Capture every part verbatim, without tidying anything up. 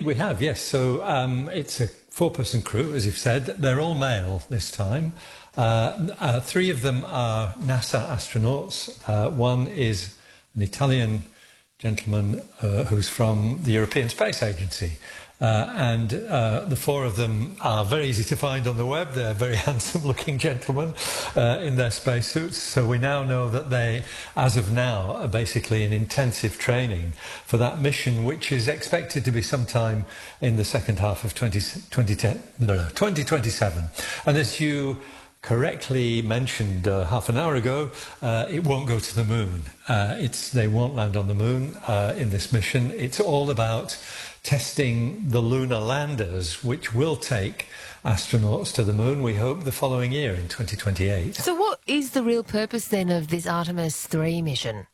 we have, yes. So um, it's a four-person crew, as you've said. They're all male this time. Uh, uh, three of them are NASA astronauts. Uh, one is an Italian gentleman uh, who's from the European Space Agency. Uh, and uh, the four of them are very easy to find on the web. They're very handsome-looking gentlemen uh, in their spacesuits. So we now know that they, as of now, are basically in intensive training for that mission, which is expected to be sometime in the second half of twenty ten, no, no, twenty twenty-seven. And as you correctly mentioned uh, half an hour ago, uh, it won't go to the moon. Uh, it's they won't land on the moon uh, in this mission. It's all about testing the lunar landers, which will take astronauts to the moon, we hope, the following year in twenty twenty-eight. So what is the real purpose then of this Artemis three mission?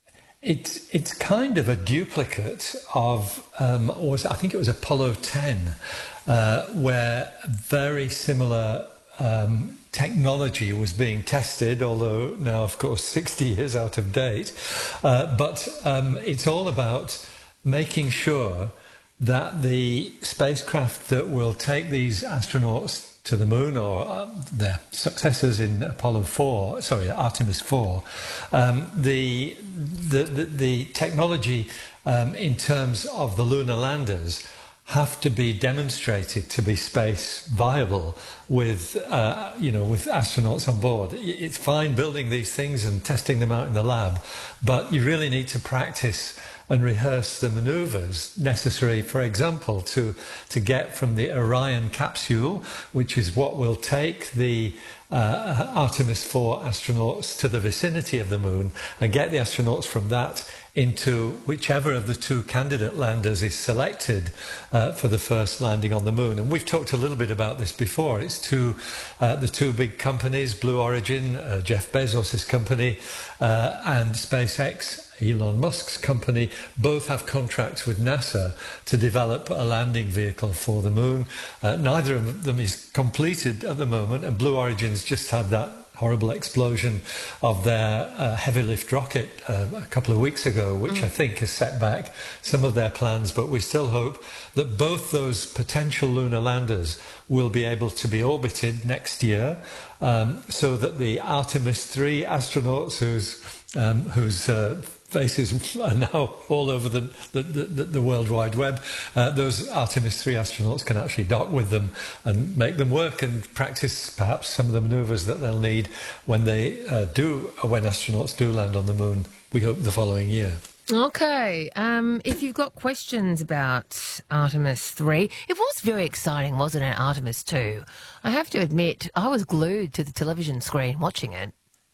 It's it's kind of a duplicate of, um, or was, I think it was Apollo ten, uh, where very similar um, technology was being tested, although now, of course, sixty years out of date. Uh, but um, it's all about making sure that the spacecraft that will take these astronauts to the moon, or uh, their successors in Apollo four, sorry, Artemis four, um, the, the, the, the technology um, in terms of the lunar landers have to be demonstrated to be space viable with, uh, you know, with astronauts on board. It's fine building these things and testing them out in the lab, but you really need to practice and rehearse the manoeuvres necessary, for example, to, to get from the Orion capsule, which is what will take the uh, Artemis four astronauts to the vicinity of the moon, and get the astronauts from that into whichever of the two candidate landers is selected uh, for the first landing on the moon. And we've talked a little bit about this before. It's two, uh, the two big companies, Blue Origin, uh, Jeff Bezos' company, uh, and SpaceX, Elon Musk's company, both have contracts with NASA to develop a landing vehicle for the moon. Uh, neither of them is completed at the moment, and Blue Origin's just had that horrible explosion of their uh, heavy lift rocket uh, a couple of weeks ago, which mm. I think has set back some of their plans. But we still hope that both those potential lunar landers will be able to be orbited next year, um, so that the Artemis three astronauts whose um, whose uh, faces are now all over the, the, the, the World Wide Web, uh, those Artemis three astronauts can actually dock with them and make them work and practice perhaps some of the manoeuvres that they'll need when they uh, do, when astronauts do land on the moon, we hope the following year. Okay, um, if you've got questions about Artemis three, it was very exciting, wasn't it, Artemis two? I have to admit, I was glued to the television screen watching it.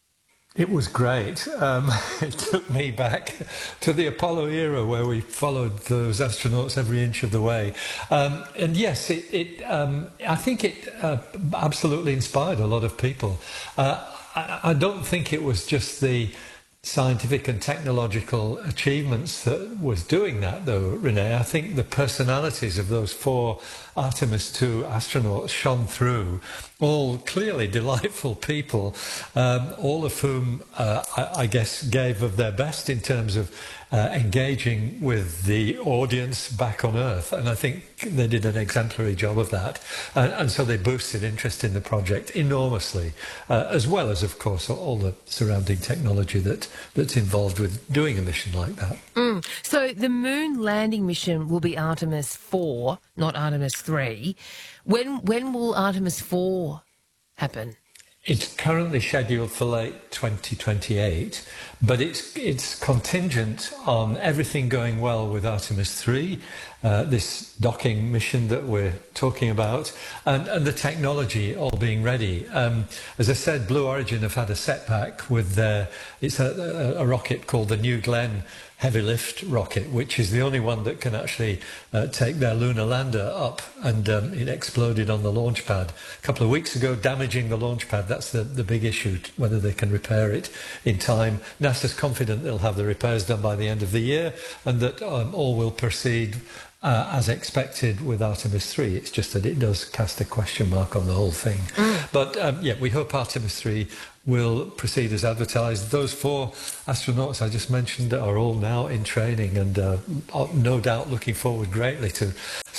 It was great. Um, it took me back to the Apollo era where we followed those astronauts every inch of the way. Um, and yes, it, it, um, I think it uh, absolutely inspired a lot of people. Uh, I, I don't think it was just the scientific and technological achievements that was doing that, though, Renee. I think the personalities of those four Artemis two astronauts shone through. All clearly delightful people, um, all of whom, uh, I, I guess, gave of their best in terms of uh, engaging with the audience back on Earth. And I think they did an exemplary job of that. And, and so they boosted interest in the project enormously, uh, as well as, of course, all the surrounding technology that, that's involved with doing a mission like that. Mm. So the moon landing mission will be Artemis four, not Artemis three. When, when will Artemis four happen? It's currently scheduled for late twenty twenty-eight, but it's it's contingent on everything going well with Artemis three, uh, this docking mission that we're talking about, and, and the technology all being ready. Um, as I said, Blue Origin have had a setback with their, it's a, a, a rocket called the New Glenn heavy lift rocket, which is the only one that can actually uh, take their lunar lander up, and um, it exploded on the launch pad a couple of weeks ago, damaging the launch pad. That's the, the big issue, whether they can repair it in time. NASA's confident they'll have the repairs done by the end of the year, and that um, all will proceed uh, as expected with Artemis three. It's just that it does cast a question mark on the whole thing. Mm. But um, yeah, we hope Artemis three will proceed as advertised. Those four astronauts I just mentioned are all now in training, and uh, no doubt looking forward greatly to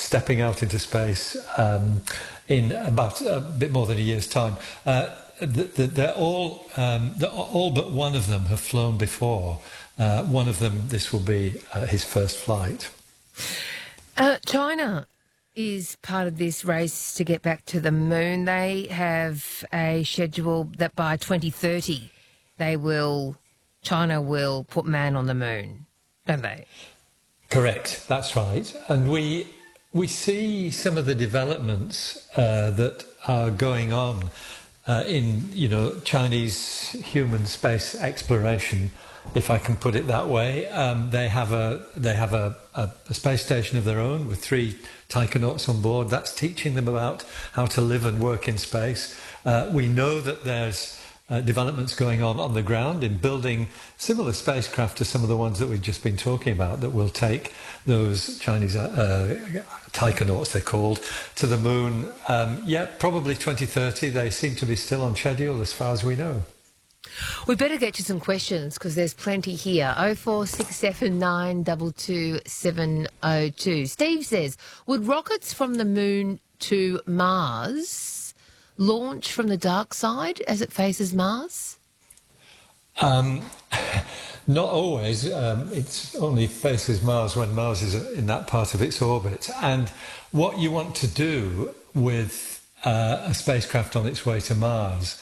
stepping out into space um, in about a bit more than a year's time. Uh, they're all, um, they're all but one of them have flown before. Uh, one of them, this will be uh, his first flight. Uh, China is part of this race to get back to the moon. They have a schedule that by twenty thirty they will, China will put man on the moon, don't they? Correct, that's right. And we we see some of the developments uh, that are going on uh, in, you know, Chinese human space exploration, if I can put it that way. Um, they have a they have a, a, a space station of their own with three taikonauts on board. That's teaching them about how to live and work in space. Uh, we know that there's uh, developments going on on the ground in building similar spacecraft to some of the ones that we've just been talking about that will take those Chinese uh, taikonauts, they're called, to the moon. Um, yeah, probably twenty thirty. They seem to be still on schedule as far as we know. We better get to some questions because there's plenty here. oh four six seven nine two two seven oh two. Steve says, would rockets from the moon to Mars launch from the dark side as it faces Mars? Um, not always. Um, it only faces Mars when Mars is in that part of its orbit. And what you want to do with uh, a spacecraft on its way to Mars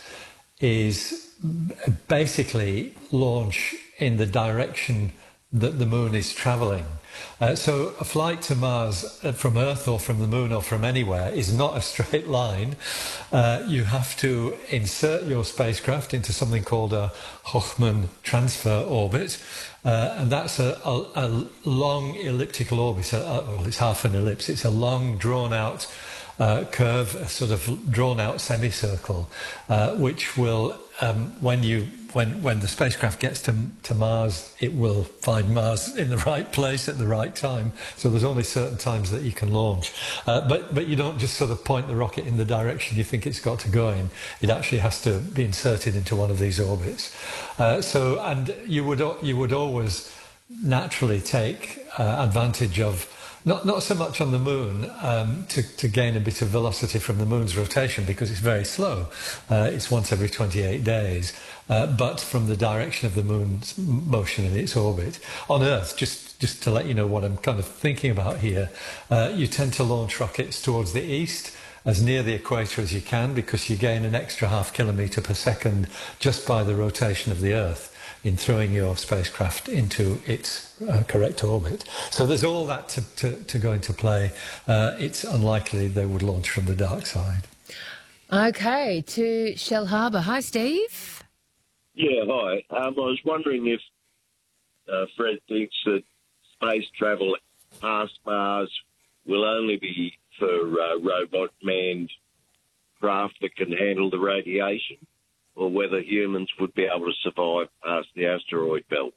is basically launch in the direction that the moon is travelling. Uh, so a flight to Mars uh, from Earth or from the moon or from anywhere is not a straight line. Uh, you have to insert your spacecraft into something called a Hoffman transfer orbit. Uh, and that's a, a, a long elliptical orbit. A, a, well, it's half an ellipse. It's a long, drawn-out uh, curve, a sort of drawn-out semicircle, uh, which will, um, when you When, when the spacecraft gets to, to Mars, it will find Mars in the right place at the right time. So there's only certain times that you can launch. Uh, but, but you don't just sort of point the rocket in the direction you think it's got to go in. It actually has to be inserted into one of these orbits. Uh, so, and you would, you would always naturally take uh, advantage of Not not so much on the moon um, to, to gain a bit of velocity from the moon's rotation because it's very slow. Uh, it's once every twenty-eight days. Uh, but from the direction of the moon's motion in its orbit. On Earth, just, just to let you know what I'm kind of thinking about here, uh, you tend to launch rockets towards the east, as near the equator as you can, because you gain an extra half kilometre per second just by the rotation of the Earth in throwing your spacecraft into its uh, correct orbit. So there's all that to, to, to go into play. Uh, it's unlikely they would launch from the dark side. Okay, to Shell Harbour. Hi, Steve. Yeah, hi. Um, I was wondering if uh, Fred thinks that space travel past Mars will only be for uh, robot-manned craft that can handle the radiation, or whether humans would be able to survive past the asteroid belt.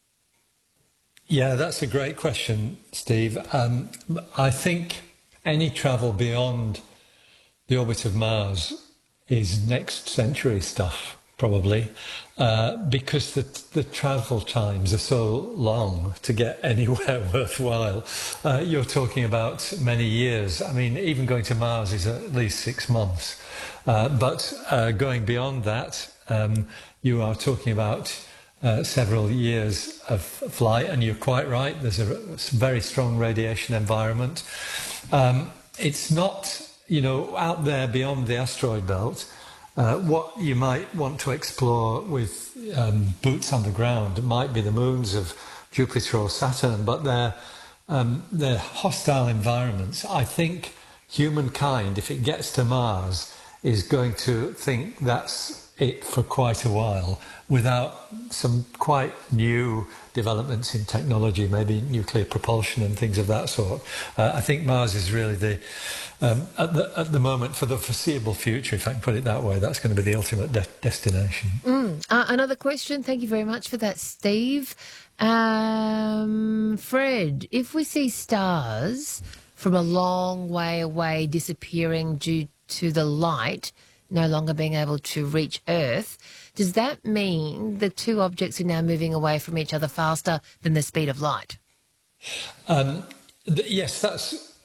Yeah, that's a great question, Steve. Um, I think any travel beyond the orbit of Mars is next century stuff, probably, uh, because the, the travel times are so long to get anywhere worthwhile. Uh, you're talking about many years. I mean, even going to Mars is at least six months. Uh, but uh, going beyond that, um, you are talking about uh, several years of flight, and you're quite right. There's a very strong radiation environment. Um, it's not, you know, out there beyond the asteroid belt. Uh, what you might want to explore with um, boots on the ground might be the moons of Jupiter or Saturn, but they're, um, they're hostile environments. I think humankind, if it gets to Mars, is going to think that's it for quite a while without some quite new developments in technology, maybe nuclear propulsion and things of that sort. Uh, I think Mars is really the, um, at the at the moment, for the foreseeable future, if I can put it that way, that's going to be the ultimate de- destination. Mm. Uh, another question. Thank you very much for that, Steve. Um, Fred, if we see stars from a long way away disappearing due to the light no longer being able to reach Earth, does that mean the two objects are now moving away from each other faster than the speed of light? Um, th- yes, that's